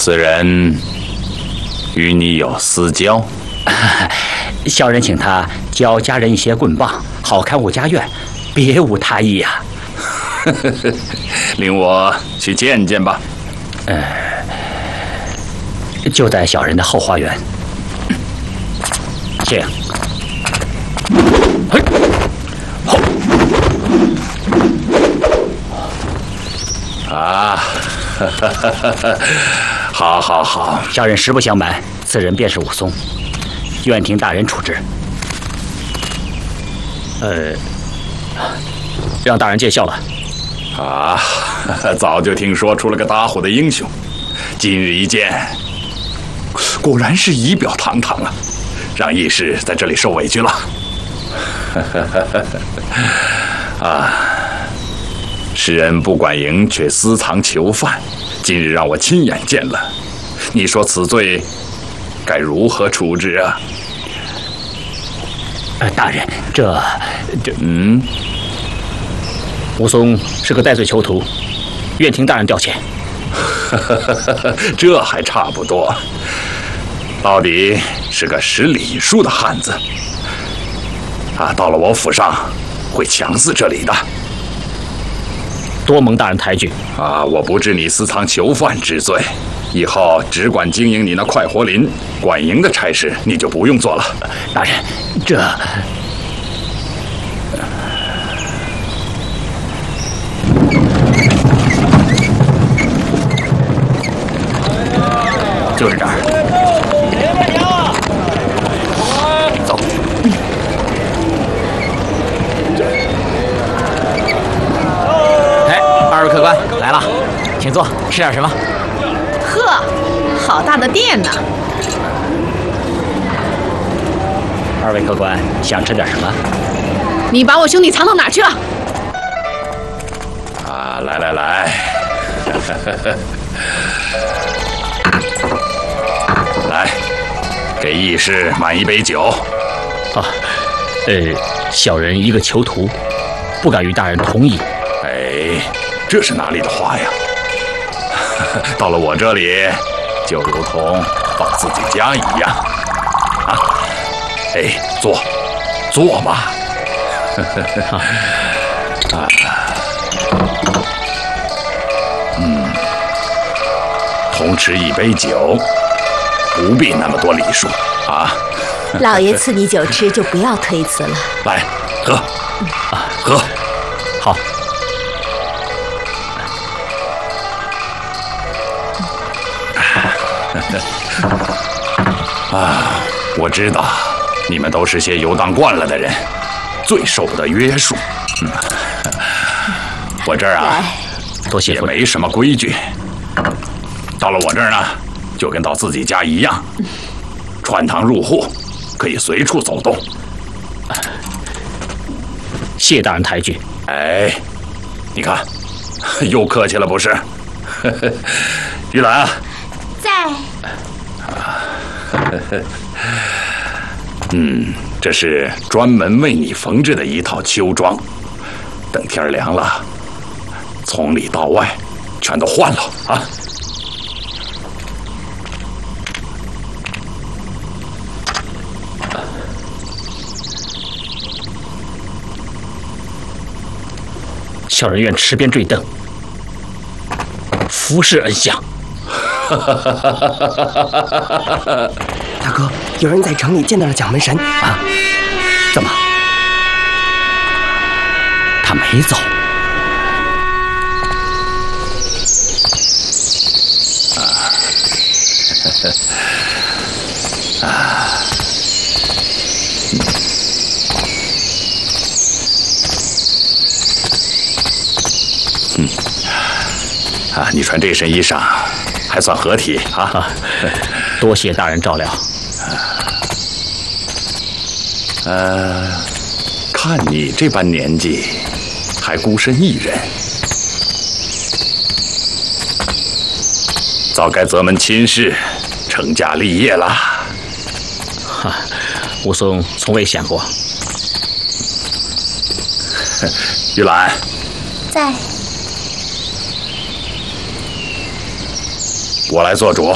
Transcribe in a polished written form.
此人与你有私交？ 小人请他教家人一些棍棒，好看护家院，别无他意呀。 领我去见见吧。 就在小人的后花园。请。嘿，好。 啊，好好好， 小人实不相瞒，此人便是武松，愿听大人处置。让大人见笑了。 啊，早就听说出了个打虎的英雄，今日一见，果然是仪表堂堂啊！让义士在这里受委屈了。啊，世人不管营，却私藏囚犯，今日让我亲眼见了，你说此罪该如何处置啊？ 大人，这，武松是个戴罪囚徒，愿听大人调遣。 这还差不多，到底是个识礼数的汉子啊！到了我府上，会强撕这里的。 多蒙大人抬举啊！我不治你私藏囚犯之罪，以后只管经营你那快活林管营的差事，你就不用做了。 大人，这。就是这儿。走。二位客官来了，请坐，吃点什么？ 呵，好大的店呢！ 二位客官想吃点什么？ 你把我兄弟藏到哪儿去了？ 啊，来。来，给义士满一杯酒。 啊，小人一个囚徒，不敢与大人同饮。 哎，这是哪里的话呀？到了我这里，就如同到自己家一样。啊，坐吧。同吃一杯酒。不必那么多礼数啊！ 老爷赐你酒吃，就不要推辞了。 来，喝，喝， 好。 啊，我知道你们都是些游荡惯了的人，最受不得约束。我这儿啊， 多谢也没什么规矩。到了我这儿呢，就跟到自己家一样，穿堂入户，可以随处走动。 谢大人抬举。 哎，你看，又客气了不是？玉兰啊， 在。 这是专门为你缝制的一套秋装，等天凉了，从里到外全都换了啊！ 小人愿持鞭坠镫，服侍恩相。 大哥，有人在城里见到了蒋门神啊？怎么？他没走？ 你穿这身衣裳还算合体啊！ 多谢大人照料。 看你这般年纪，还孤身一人，早该择门亲事，成家立业了。 武松从未想过。 玉兰， 在。 我来做主。